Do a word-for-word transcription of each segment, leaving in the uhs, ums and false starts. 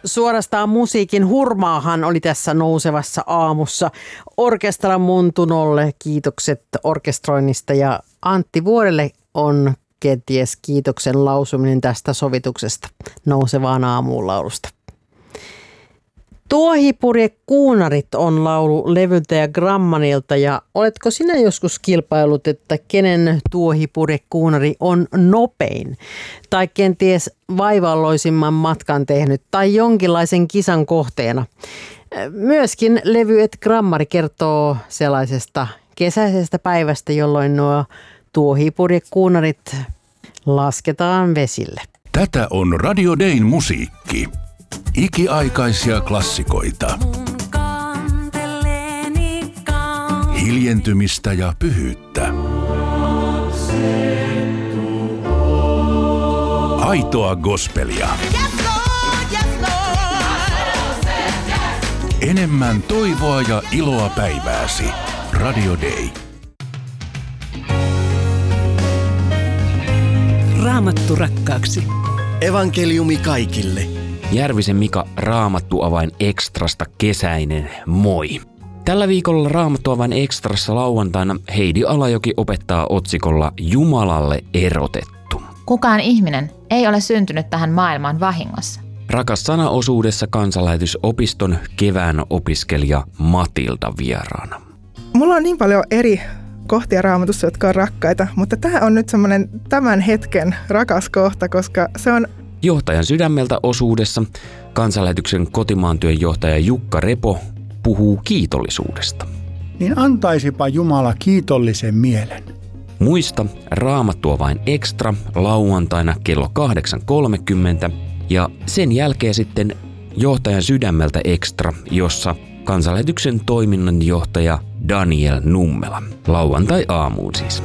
Suorastaan musiikin hurmaahan oli tässä nousevassa aamussa. Orkestran Muntunolle kiitokset orkestroinnista ja Antti Vuorelle on kenties kiitoksen lausuminen tästä sovituksesta nousevaan aamuun laulusta. Tuohipurje Kuunarit on laulu levyltä ja Grammanilta ja oletko sinä joskus kilpailut, että kenen tuohipurje Kuunari on nopein tai kenties vaivalloisimman matkan tehnyt tai jonkinlaisen kisan kohteena? Myöskin levy et Grammari kertoo sellaisesta kesäisestä päivästä, jolloin nuo tuohipurje Kuunarit lasketaan vesille. Tätä on Radio Dayn musiikki. Ikiaikaisia klassikoita. Hiljentymistä ja pyhyyttä. Aitoa gospelia. Enemmän toivoa ja iloa päivääsi. Radio Day. Raamattu rakkaaksi. Evankeliumi kaikille. Järvisen Mika Raamattuavain Ekstrasta kesäinen moi. Tällä viikolla Raamattuavain Ekstrassa lauantaina Heidi Alajoki opettaa otsikolla Jumalalle erotettu. Kukaan ihminen ei ole syntynyt tähän maailmaan vahingossa. Rakas sana-osuudessa kansanlähetysopiston kevään opiskelija Matilda vieraana. Mulla on niin paljon eri kohtia Raamatussa, jotka on rakkaita, mutta tämä on nyt semmoinen tämän hetken rakas kohta, koska se on Johtajan sydämeltä osuudessa kansanlähetyksen kotimaan työn johtaja Jukka Repo puhuu kiitollisuudesta. Niin antaisipa Jumala kiitollisen mielen. Muista Raamattuavain Ekstra lauantaina kello kahdeksan kolmekymmentä ja sen jälkeen sitten Johtajan sydämeltä Ekstra, jossa kansanlähetyksen toiminnanjohtaja Daniel Nummela. Lauantai aamuun siis.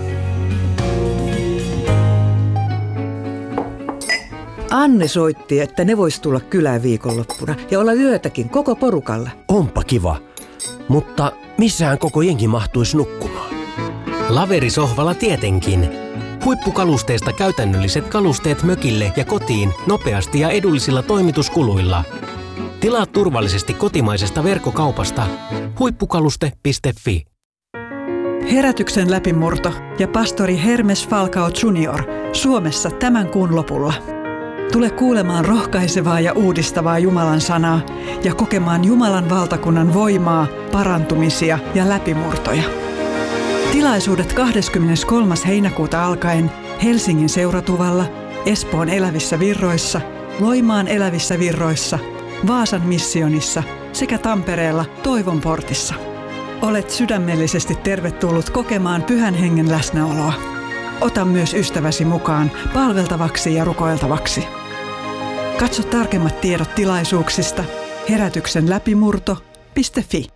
Anne soitti, että ne vois tulla kylään viikonloppuna ja olla yötäkin koko porukalla. Onpa kiva, mutta missähän koko jengi mahtuisi nukkumaan? Laverisohvalla tietenkin. Huippukalusteista käytännölliset kalusteet mökille ja kotiin nopeasti ja edullisilla toimituskuluilla. Tilaa turvallisesti kotimaisesta verkkokaupasta huippukaluste piste fi. Herätyksen läpimurto ja pastori Hermes Falcao junior Suomessa tämän kuun lopulla. Tule kuulemaan rohkaisevaa ja uudistavaa Jumalan sanaa ja kokemaan Jumalan valtakunnan voimaa, parantumisia ja läpimurtoja. Tilaisuudet kahdeskymmeneskolmas heinäkuuta alkaen Helsingin Seuratuvalla, Espoon Elävissä Virroissa, Loimaan Elävissä Virroissa, Vaasan missionissa sekä Tampereella Toivon portissa. Olet sydämellisesti tervetullut kokemaan Pyhän Hengen läsnäoloa. Ota myös ystäväsi mukaan palveltavaksi ja rukoiltavaksi. Katso tarkemmat tiedot tilaisuuksista herätyksen läpimurto piste fi.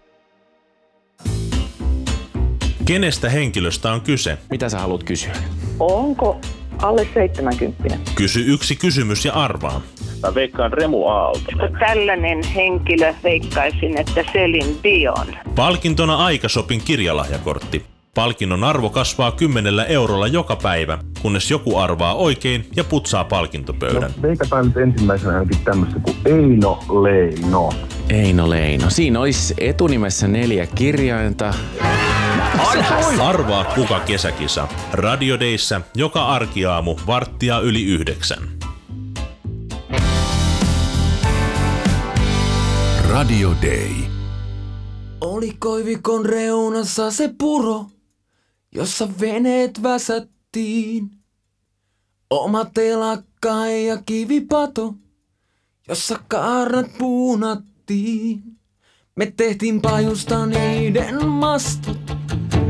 Kenestä henkilöstä on kyse? Mitä sä haluat kysyä? Onko alle seitsemänkymmentä? Kysy yksi kysymys ja arvaa. Mä veikkaan Remu Aalto. Tällainen henkilö veikkaisin, että Celine Dion. Palkintona Aikasopin kirjalahjakortti. Palkinnon arvo kasvaa kymmenellä eurolla joka päivä, kunnes joku arvaa oikein ja putsaa palkintopöydän. No, veikataan nyt ensimmäisenä ainakin tämmöistä kuin Eino Leino. Eino Leino. Siinä olisi etunimessä neljä kirjainta. Arvaa kuka kesäkisa. Radio Dayssä joka arkiaamu varttia yli yhdeksän. Radio Day. Oli koivikon reunassa se puro, jossa veneet väsättiin. Oma telakka ja kivipato, jossa kaarnat puunattiin. Me tehtiin pajusta niiden mastot